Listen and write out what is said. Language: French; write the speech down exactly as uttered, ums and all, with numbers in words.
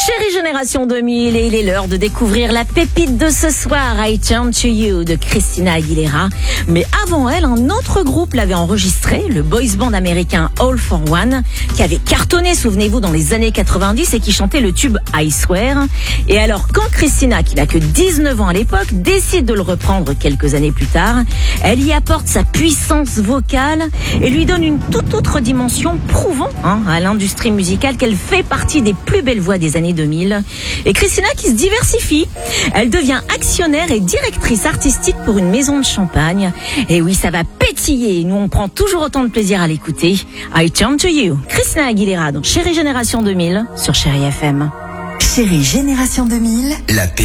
Chérie Génération deux mille, et il est l'heure de découvrir la pépite de ce soir, I Turn to You de Christina Aguilera. Mais avant elle, un autre groupe l'avait enregistré, le boys band américain All for One, qui avait cartonné, souvenez-vous, dans les années quatre-vingt-dix et qui chantait le tube I Swear. Et alors, quand Christina, qui n'a que dix-neuf ans à l'époque, décide de le reprendre quelques années plus tard, elle y apporte sa puissance vocale et lui donne une toute autre dimension, prouvant hein, à l'industrie musicale qu'elle fait partie des plus belles voix des années deux mille. Et Christina qui se diversifie. Elle devient actionnaire et directrice artistique pour une maison de champagne. Et oui, ça va pétiller. Nous, on prend toujours autant de plaisir à l'écouter. I Turn to You, Christina Aguilera dans Chérie Génération deux mille sur Chérie F M. Chérie Génération deux mille, la